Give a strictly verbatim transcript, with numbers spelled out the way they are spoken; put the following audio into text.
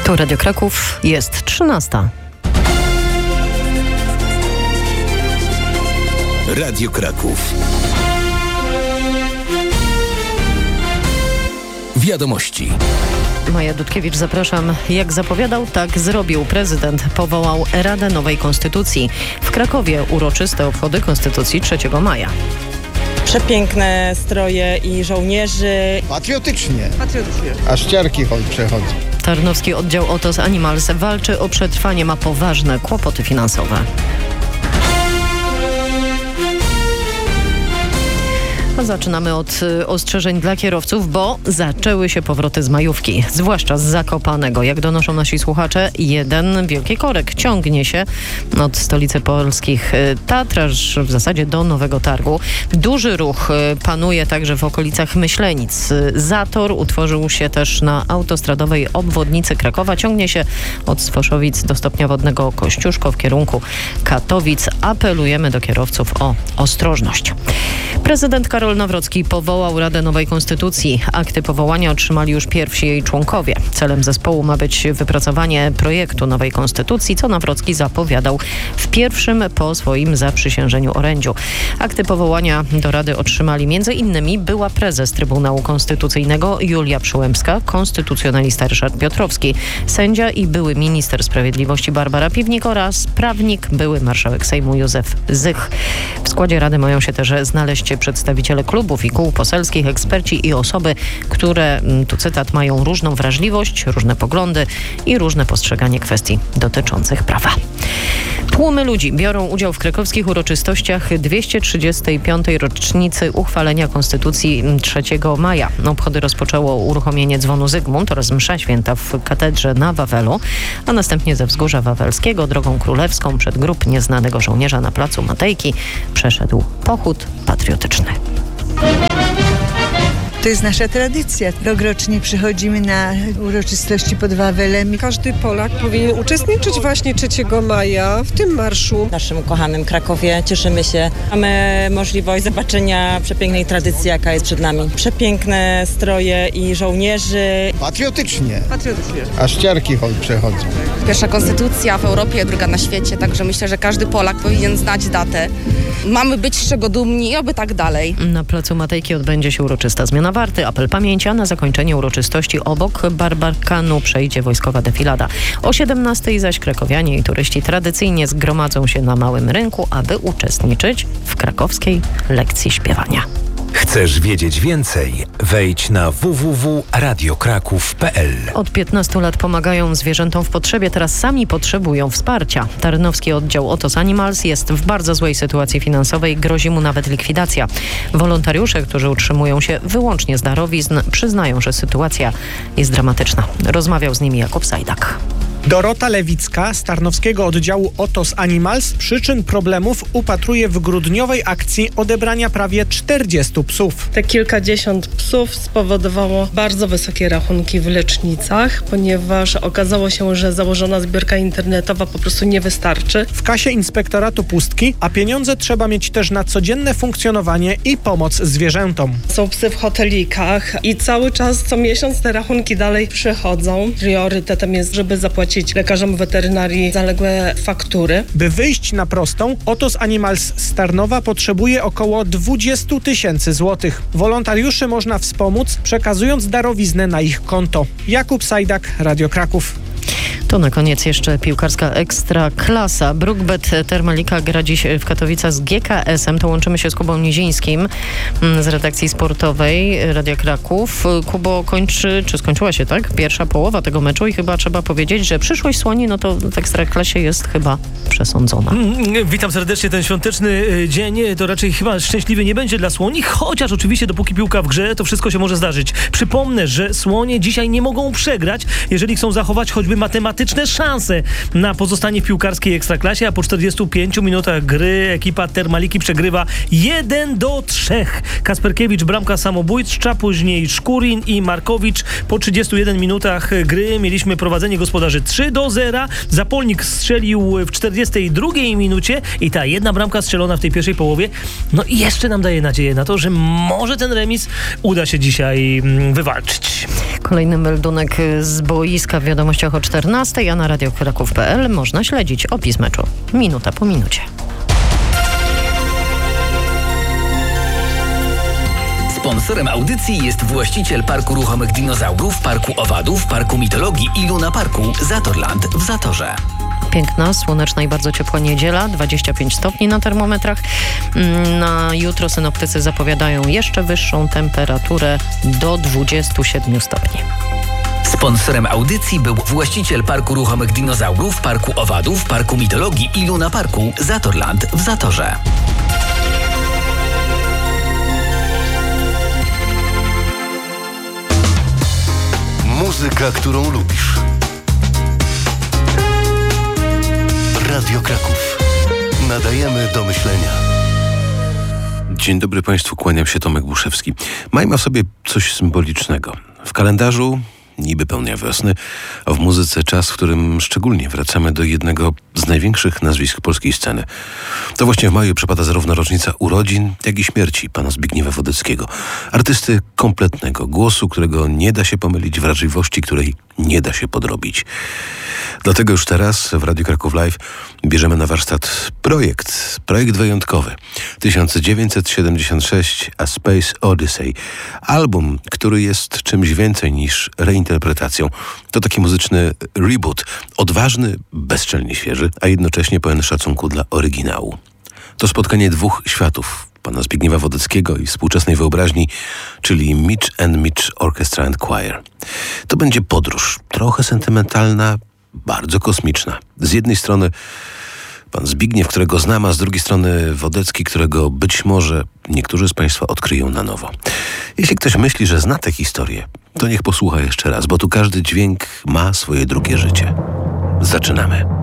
Tu Radio Kraków, jest trzynasta. Radio Kraków. Wiadomości. Maja Dudkiewicz, zapraszam. Jak zapowiadał, tak zrobił. Prezydent powołał Radę Nowej Konstytucji. W Krakowie uroczyste obchody Konstytucji trzeciego maja. Przepiękne stroje i żołnierzy. Patriotycznie. Patriotycznie. Aż ciarki przechodzą. Tarnowski oddział Otos Animals walczy o przetrwanie, ma poważne kłopoty finansowe. Zaczynamy od ostrzeżeń dla kierowców, bo zaczęły się powroty z majówki, zwłaszcza z Zakopanego. Jak donoszą nasi słuchacze, jeden wielki korek ciągnie się od stolicy polskich Tatr aż w zasadzie do Nowego Targu. Duży ruch panuje także w okolicach Myślenic. Zator utworzył się też na autostradowej obwodnicy Krakowa. Ciągnie się od Sfoszowic do stopnia wodnego Kościuszko w kierunku Katowic. Apelujemy do kierowców o ostrożność. Prezydent Karol Nawrocki powołał Radę Nowej Konstytucji. Akty powołania otrzymali już pierwsi jej członkowie. Celem zespołu ma być wypracowanie projektu nowej konstytucji, co Nawrocki zapowiadał w pierwszym po swoim zaprzysiężeniu orędziu. Akty powołania do Rady otrzymali m.in. była prezes Trybunału Konstytucyjnego Julia Przyłębska, konstytucjonalista Ryszard Piotrowski, sędzia i były minister sprawiedliwości Barbara Piwnik oraz prawnik, były marszałek Sejmu Józef Zych. W składzie Rady mają się też znaleźć przedstawiciele klubów i kół poselskich, eksperci i osoby, które, tu cytat, mają różną wrażliwość, różne poglądy i różne postrzeganie kwestii dotyczących prawa. Tłumy ludzi biorą udział w krakowskich uroczystościach dwieście trzydziestej piątej rocznicy uchwalenia Konstytucji trzeciego maja. Obchody rozpoczęło uruchomienie dzwonu Zygmunt oraz msza święta w katedrze na Wawelu, a następnie ze Wzgórza Wawelskiego drogą królewską przed grób nieznanego żołnierza na placu Matejki przeszedł pochód patriotyczny. To jest nasza tradycja. Rokrocznie przychodzimy na uroczystości pod Wawelem. Każdy Polak powinien uczestniczyć właśnie trzeciego maja w tym marszu. W naszym kochanym Krakowie cieszymy się. Mamy możliwość zobaczenia przepięknej tradycji, jaka jest przed nami. Przepiękne stroje i żołnierzy. Patriotycznie. Patriotycznie. Aż ciarki przechodzą. Pierwsza konstytucja w Europie, druga na świecie, także myślę, że każdy Polak powinien znać datę. Mamy być z czego dumni i oby tak dalej. Na placu Matejki odbędzie się uroczysta zmiana warty, apel pamięci, a na zakończenie uroczystości obok Barbarkanu przejdzie wojskowa defilada. O siedemnastej zaś krakowianie i turyści tradycyjnie zgromadzą się na Małym Rynku, aby uczestniczyć w krakowskiej lekcji śpiewania. Chcesz wiedzieć więcej? Wejdź na w w w kropka radio kraków kropka p l. Od piętnastu lat pomagają zwierzętom w potrzebie, teraz sami potrzebują wsparcia. Tarnowski oddział Otos Animals jest w bardzo złej sytuacji finansowej, grozi mu nawet likwidacja. Wolontariusze, którzy utrzymują się wyłącznie z darowizn, przyznają, że sytuacja jest dramatyczna. Rozmawiał z nimi Jakub Sajdak. Dorota Lewicka z tarnowskiego oddziału Otos Animals przyczyn problemów upatruje w grudniowej akcji odebrania prawie czterdziestu psów. Te kilkadziesiąt psów spowodowało bardzo wysokie rachunki w lecznicach, ponieważ okazało się, że założona zbiórka internetowa po prostu nie wystarczy. W kasie inspektoratu pustki, a pieniądze trzeba mieć też na codzienne funkcjonowanie i pomoc zwierzętom. Są psy w hotelikach i cały czas co miesiąc te rachunki dalej przychodzą. Priorytetem jest, żeby zapłacić lekarzom weterynarii zaległe faktury. By wyjść na prostą, Otos Animals z Tarnowa potrzebuje około dwadzieścia tysięcy złotych. Wolontariuszy można wspomóc, przekazując darowiznę na ich konto. Jakub Sajdak, Radio Kraków. To na koniec jeszcze piłkarska ekstraklasa. Brukbet Termalika gra dziś w Katowicach z G K S em. To łączymy się z Kubą Nizińskim z redakcji sportowej Radia Kraków. Kubo, kończy, czy skończyła się, tak? Pierwsza połowa tego meczu i chyba trzeba powiedzieć, że przyszłość Słoni, no to w ekstraklasie jest chyba przesądzona. Witam serdecznie. Ten świąteczny dzień to raczej chyba szczęśliwy nie będzie dla Słoni, chociaż oczywiście dopóki piłka w grze, to wszystko się może zdarzyć. Przypomnę, że Słonie dzisiaj nie mogą przegrać, jeżeli chcą zachować choćby matematykę dramatyczne szanse na pozostanie w piłkarskiej Ekstraklasie, a po czterdziestu pięciu minutach gry ekipa Termaliki przegrywa jeden do trzech. Kasperkiewicz bramka samobójcza, później Szkurin i Markowicz. Po trzydziestu jeden minutach gry mieliśmy prowadzenie gospodarzy trzy do zera. Zapolnik strzelił w czterdziestej drugiej minucie i ta jedna bramka strzelona w tej pierwszej połowie, no i jeszcze nam daje nadzieję na to, że może ten remis uda się dzisiaj wywalczyć. Kolejny meldunek z boiska w wiadomościach o czternastej, a na radio kraków kropka p l można śledzić opis meczu minuta po minucie. Sponsorem audycji jest właściciel Parku Ruchomych Dinozaurów, Parku Owadów, Parku Mitologii i Luna Parku Zatorland w Zatorze. Piękna, słoneczna i bardzo ciepła niedziela, dwadzieścia pięć stopni na termometrach. Na jutro synoptycy zapowiadają jeszcze wyższą temperaturę do dwudziestu siedmiu stopni. Sponsorem audycji był właściciel Parku Ruchomych Dinozaurów, Parku Owadów, Parku Mitologii i Luna Parku Zatorland w Zatorze. Muzyka, którą lubisz. Radio Kraków. Nadajemy do myślenia. Dzień dobry Państwu, kłaniam się, Tomek Buszewski. Maj ma w sobie coś symbolicznego. W kalendarzu niby pełnia wiosny, a w muzyce czas, w którym szczególnie wracamy do jednego z największych nazwisk polskiej sceny. To właśnie w maju przypada zarówno rocznica urodzin, jak i śmierci pana Zbigniewa Wodeckiego. Artysty kompletnego, głosu, którego nie da się pomylić, wrażliwości, której nie da się podrobić. Dlatego już teraz w Radiu Kraków Live bierzemy na warsztat projekt, projekt wyjątkowy. tysiąc dziewięćset siedemdziesiąt sześć A Space Odyssey. Album, który jest czymś więcej niż reinterpretacją. To taki muzyczny reboot, odważny, bezczelnie świeży, a jednocześnie pełen szacunku dla oryginału. To spotkanie dwóch światów, pana Zbigniewa Wodeckiego i współczesnej wyobraźni, czyli Mitch and Mitch Orchestra and Choir. To będzie podróż, trochę sentymentalna, bardzo kosmiczna. Z jednej strony pan Zbigniew, którego znam, a z drugiej strony Wodecki, którego być może niektórzy z Państwa odkryją na nowo. Jeśli ktoś myśli, że zna tę historię, to niech posłucha jeszcze raz, bo tu każdy dźwięk ma swoje drugie życie. Zaczynamy.